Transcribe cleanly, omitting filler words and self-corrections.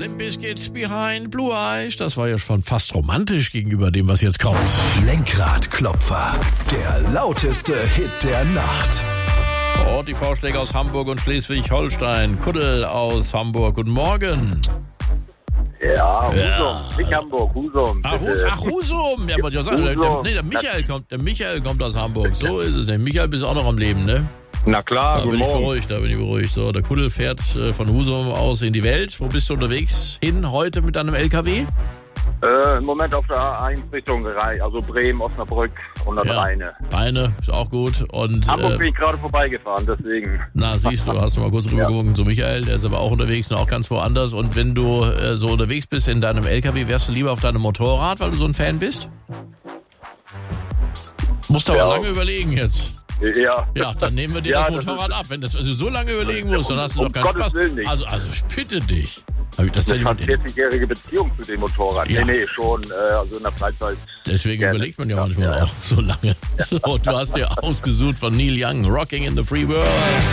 Limp Bizkit Behind Blue Eyes. Das war ja schon fast romantisch gegenüber dem, was jetzt kommt. Lenkradklopfer, der lauteste Hit der Nacht. Oh, die Vorschläge aus Hamburg und Schleswig-Holstein. Kuddel aus Hamburg. Guten Morgen. Ja, Husum, nicht Hamburg, Husum. Husum. Ja, wollte ich auch sagen. Der Michael kommt aus Hamburg. So ist es. Der Michael bist auch noch am Leben, ne? Na klar, Da guten bin ich Morgen. beruhigt, da bin ich beruhigt. So, der Kuddel fährt von Husum aus in die Welt. Wo bist du unterwegs hin heute mit deinem LKW? Im Moment auf der A1 Richtung Rhein, also Bremen, Osnabrück und dann Rheine. Rheine, ist auch gut. Und Hamburg bin ich gerade vorbeigefahren, deswegen. na, siehst du, hast du mal kurz rübergeguckt zu Michael, der ist aber auch unterwegs und auch ganz woanders. Und wenn du so unterwegs bist in deinem LKW, wärst du lieber auf deinem Motorrad, weil du so ein Fan bist? Musst du aber lange überlegen jetzt. Ja. Ja, dann nehmen wir dir das Motorrad ab. Wenn du so lange überlegen musst, dann hast du doch keinen Gottes Spaß. Willen nicht. Also ich bitte dich. Hab ich das Eine denn fast 40-jährige Beziehung zu dem Motorrad. Ja. Nee, schon, also in der Freizeit. Deswegen Gerne. überlegt man ja manchmal auch so lange. So, du hast dir ausgesucht von Neil Young, Rocking in the Free World.